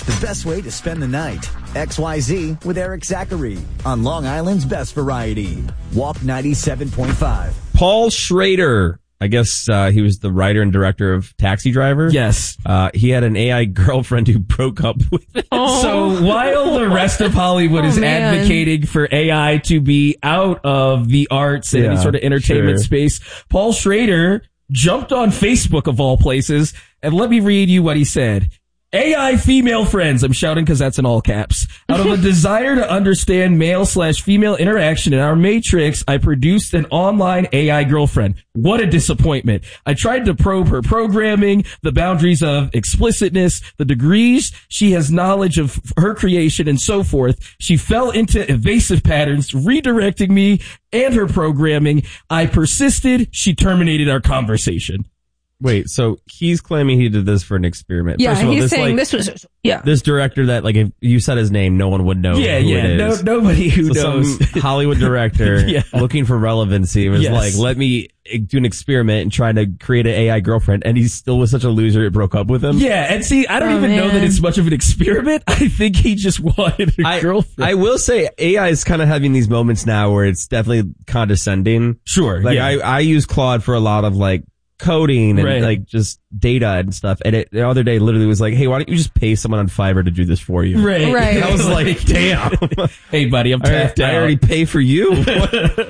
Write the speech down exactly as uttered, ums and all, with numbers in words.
the best way to spend the night. X Y Z with Eric Zachary on Long Island's best variety. Walk ninety-seven point five. Paul Schrader. I guess uh, he was the writer and director of Taxi Driver. Yes. Uh, he had an A I girlfriend who broke up with him. Oh. So while the rest of Hollywood Oh, is man. advocating for A I to be out of the arts and Yeah, any sort of entertainment sure. space, Paul Schrader jumped on Facebook of all places, and let me read you what he said. A I female friends. I'm shouting because that's in all caps. Out of a desire to understand male slash female interaction in our matrix, I produced an online A I girlfriend. What a disappointment. I tried to probe her programming, the boundaries of explicitness, the degrees she has knowledge of her creation, and so forth. She fell into evasive patterns, redirecting me and her programming. I persisted. She terminated our conversation. Wait, so he's claiming he did this for an experiment. Yeah, First of all, he's this, saying like, this was, yeah. this director that, like, if you said his name, no one would know Yeah, who yeah. it No, is. nobody who So knows. some Hollywood director Yeah. looking for relevancy was Yes. like, let me do an experiment and try to create an A I girlfriend, and he still was such a loser it broke up with him. Yeah, and see, I don't Oh, even know that man. it's much of an experiment. I think he just wanted a I, girlfriend. I will say A I is kind of having these moments now where it's definitely condescending. Sure, Like, yeah. I, I use Claude for a lot of, like, coding and Right. like just data and stuff. And it, the other day literally was like, hey, why don't you just pay someone on Fiverr to do this for you? Right. Right. I was like, damn. Hey, buddy, I'm I, tapped I out. already pay for you.